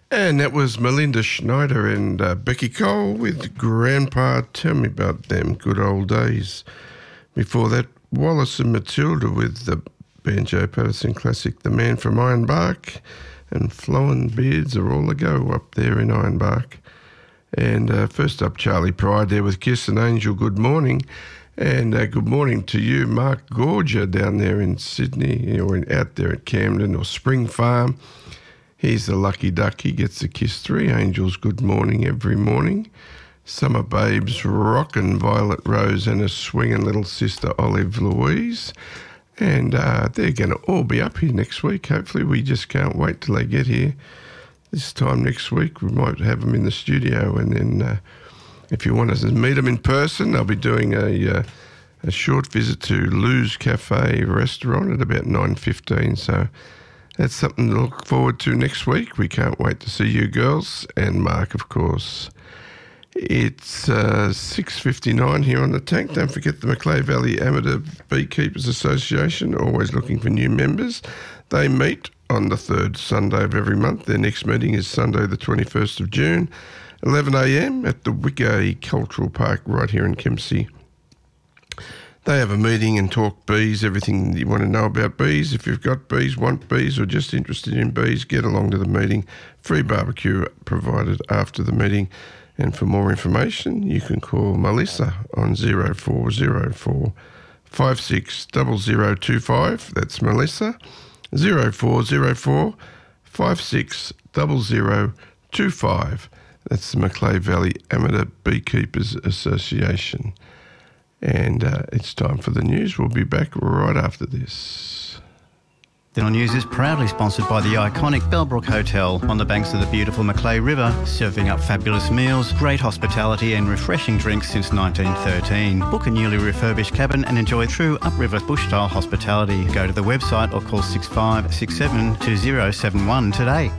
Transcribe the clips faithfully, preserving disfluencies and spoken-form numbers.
And that was Melinda Schneider and uh, Becky Cole with Grandpa, Tell Me About Them Good Old Days. Before that, Wallace and Matilda with the Banjo Patterson classic, The Man from Ironbark, and Flowing Beards are all a go up there in Ironbark. And uh, first up, Charlie Pride there with Kiss and Angel, good morning. And uh, good morning to you, Mark Gorger, down there in Sydney, or in, out there at Camden or Spring Farm. He's the lucky duck. He gets a kiss. Three Angels, good morning every morning. Summer Babes, rockin' Violet Rose and a swinging little sister Olive Louise. And uh, they're going to all be up here next week. Hopefully, we just can't wait till they get here. This time next week, we might have them in the studio. And then uh, if you want us to meet them in person, they'll be doing a, uh, a short visit to Lou's Cafe restaurant at about nine fifteen. So that's something to look forward to next week. We can't wait to see you girls and Mark, of course. It's uh, six fifty-nine here on the tank. Don't forget the Macleay Valley Amateur Beekeepers Association, always looking for new members. They meet on the third Sunday of every month. Their next meeting is Sunday the twenty-first of June, eleven a.m. at the Wickay Cultural Park right here in Kempsey. They have a meeting and talk bees, everything you want to know about bees. If you've got bees, want bees, or just interested in bees, get along to the meeting. Free barbecue provided after the meeting. And for more information, you can call Melissa on zero four zero four, five six zero zero two five. That's Melissa, zero four zero four, five six zero zero two five. That's the Macleay Valley Amateur Beekeepers Association. And uh, it's time for the news. We'll be back right after this. The News is proudly sponsored by the iconic Bellbrook Hotel on the banks of the beautiful Macleay River, serving up fabulous meals, great hospitality and refreshing drinks since nineteen thirteen. Book a newly refurbished cabin and enjoy true upriver bush-style hospitality. Go to the website or call six five six seven two zero seven one today.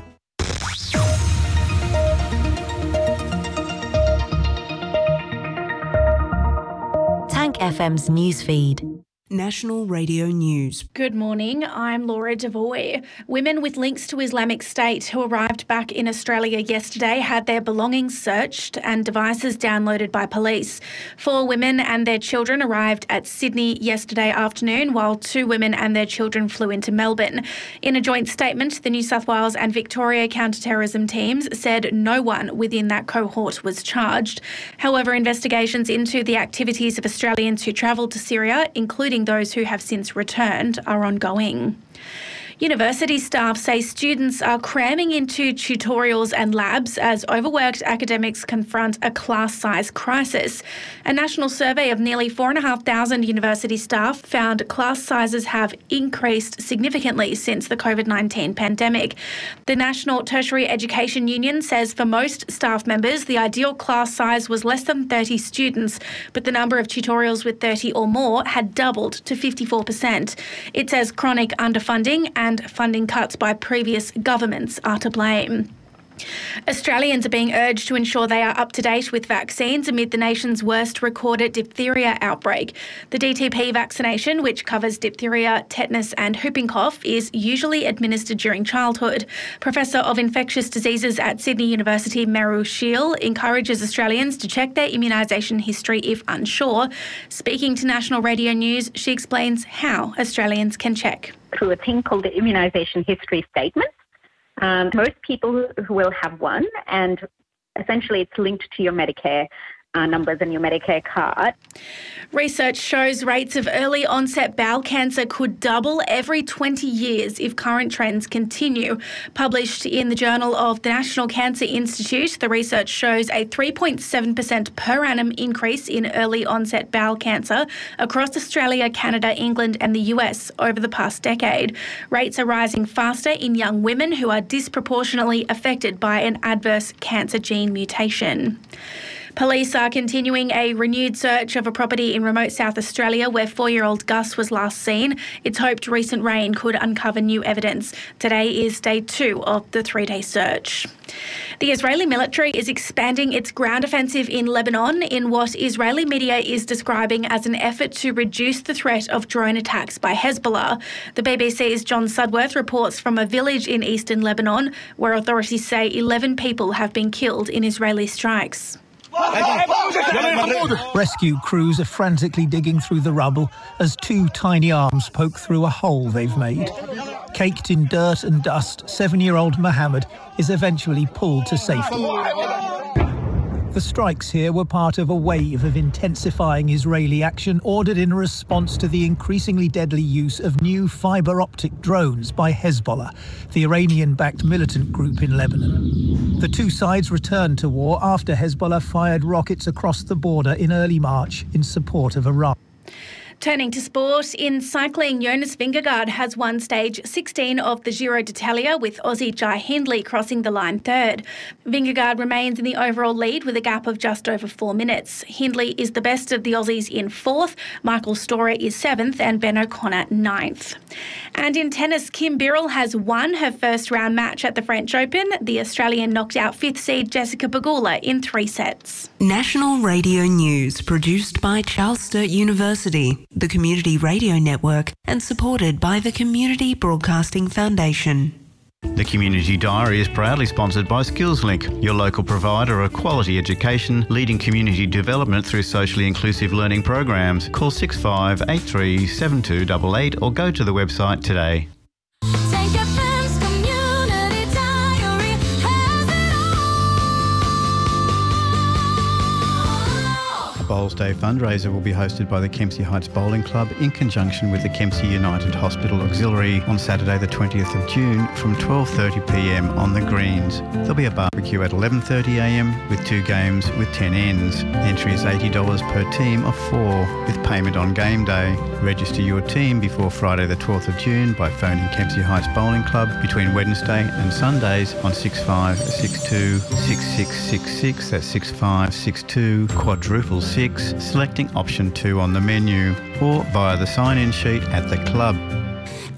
Tank F M's newsfeed. National Radio News. Good morning, I'm Laura Devoy. Women with links to Islamic State who arrived back in Australia yesterday had their belongings searched and devices downloaded by police. Four women and their children arrived at Sydney yesterday afternoon, while two women and their children flew into Melbourne. In a joint statement, the New South Wales and Victoria counter-terrorism teams said no one within that cohort was charged. However, investigations into the activities of Australians who travelled to Syria, including those who have since returned, are ongoing. University staff say students are cramming into tutorials and labs as overworked academics confront a class size crisis. A national survey of nearly four thousand five hundred university staff found class sizes have increased significantly since the COVID nineteen pandemic. The National Tertiary Education Union says for most staff members, the ideal class size was less than thirty students, but the number of tutorials with thirty or more had doubled to fifty-four percent. It says chronic underfunding and and funding cuts by previous governments are to blame. Australians are being urged to ensure they are up to date with vaccines amid the nation's worst recorded diphtheria outbreak. The D T P vaccination, which covers diphtheria, tetanus and whooping cough, is usually administered during childhood. Professor of Infectious Diseases at Sydney University, Meru Shiel, encourages Australians to check their immunisation history if unsure. Speaking to National Radio News, she explains how Australians can check. Through a thing called the immunisation history statement. Um, most people who will have one, and essentially it's linked to your Medicare uh, numbers and your Medicare card. Research shows rates of early onset bowel cancer could double every twenty years if current trends continue. Published in the Journal of the National Cancer Institute, the research shows a three point seven percent per annum increase in early onset bowel cancer across Australia, Canada, England and the U S over the past decade. Rates are rising faster in young women who are disproportionately affected by an adverse cancer gene mutation. Police are continuing a renewed search of a property in remote South Australia where four-year-old Gus was last seen. It's hoped recent rain could uncover new evidence. Today is day two of the three-day search. The Israeli military is expanding its ground offensive in Lebanon in what Israeli media is describing as an effort to reduce the threat of drone attacks by Hezbollah. The B B C's John Sudworth reports from a village in eastern Lebanon where authorities say eleven people have been killed in Israeli strikes. Rescue crews are frantically digging through the rubble as two tiny arms poke through a hole they've made. Caked in dirt and dust, seven-year-old Mohammed is eventually pulled to safety. The strikes here were part of a wave of intensifying Israeli action ordered in response to the increasingly deadly use of new fibre-optic drones by Hezbollah, the Iranian-backed militant group in Lebanon. The two sides returned to war after Hezbollah fired rockets across the border in early March in support of Iran. Turning to sport, in cycling, Jonas Vingegaard has won stage sixteen of the Giro d'Italia, with Aussie Jai Hindley crossing the line third. Vingegaard remains in the overall lead with a gap of just over four minutes. Hindley is the best of the Aussies in fourth, Michael Storer is seventh and Ben O'Connor ninth. And in tennis, Kim Birrell has won her first round match at the French Open. The Australian knocked out fifth seed Jessica Pegula in three sets. National Radio News, produced by Charles Sturt University, the Community Radio Network, and supported by the Community Broadcasting Foundation. The Community Diary is proudly sponsored by SkillsLink, your local provider of quality education, leading community development through socially inclusive learning programs. Call six five eight three seven two eight eight or go to the website today. Bowls Day fundraiser will be hosted by the Kempsey Heights Bowling Club in conjunction with the Kempsey United Hospital Auxiliary on Saturday the twentieth of June from twelve thirty p m on the greens. There'll be a barbecue at eleven thirty a m with two games with ten ends. Entry is eighty dollars per team of four with payment on game day. Register your team before Friday the twelfth of June by phoning Kempsey Heights Bowling Club between Wednesday and Sundays on six five six two six six six six. That's six five six two quadruple six. Selecting option two on the menu or via the sign-in sheet at the club.